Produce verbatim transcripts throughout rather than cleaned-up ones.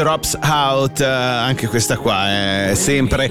Drops Out, anche questa qua è sempre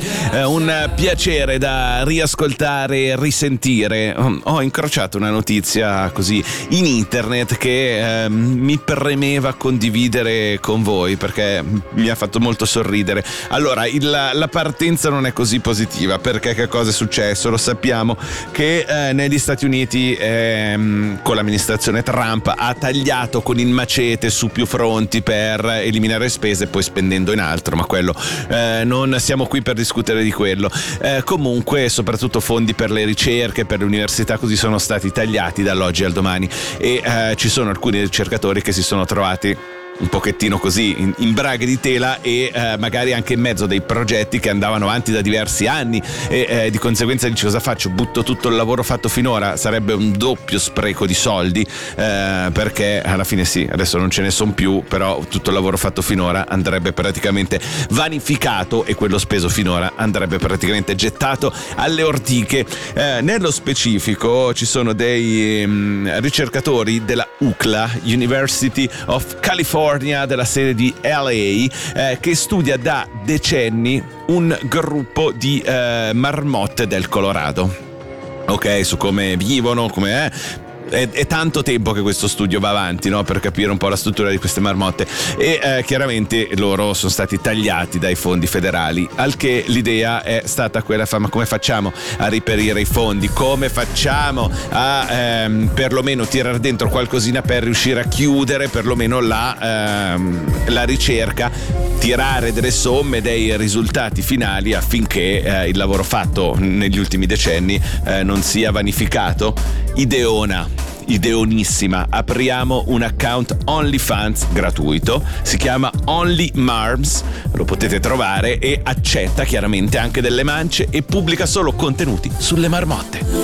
un piacere da riascoltare e risentire. Ho incrociato una notizia così in internet che eh, mi premeva condividere con voi perché mi ha fatto molto sorridere. Allora, il, la partenza non è così positiva, perché che cosa è successo? Lo sappiamo che eh, negli Stati Uniti eh, con l'amministrazione Trump ha tagliato con il macete su più fronti per eliminare spese e poi spendendo in altro, ma quello eh, non siamo qui per discutere di quello. Eh, comunque soprattutto fondi per le ricerche, per le università così sono stati tagliati dall'oggi al domani e eh, ci sono alcuni ricercatori che si sono trovati un pochettino così in, in braghe di tela e eh, magari anche in mezzo dei progetti che andavano avanti da diversi anni e eh, di conseguenza dici cosa faccio? Butto tutto il lavoro fatto finora? Sarebbe un doppio spreco di soldi eh, perché alla fine sì, adesso non ce ne sono più, però tutto il lavoro fatto finora andrebbe praticamente vanificato e quello speso finora andrebbe praticamente gettato alle ortiche. Eh, nello specifico ci sono dei um, ricercatori della U C L A, University of California, della sede di L A, eh, che studia da decenni un gruppo di eh, marmotte del Colorado. Ok, su come vivono, come è. È, è tanto tempo che questo studio va avanti, no? Per capire un po' la struttura di queste marmotte e eh, chiaramente loro sono stati tagliati dai fondi federali, al che l'idea è stata quella: ma come facciamo a reperire i fondi? Come facciamo a ehm, perlomeno tirare dentro qualcosina per riuscire a chiudere perlomeno la, ehm, la ricerca, tirare delle somme, dei risultati finali affinché eh, il lavoro fatto negli ultimi decenni eh, non sia vanificato? Ideona, ideonissima. Apriamo un account OnlyFans gratuito, si chiama Only Marms, lo potete trovare e accetta chiaramente anche delle mance e pubblica solo contenuti sulle marmotte.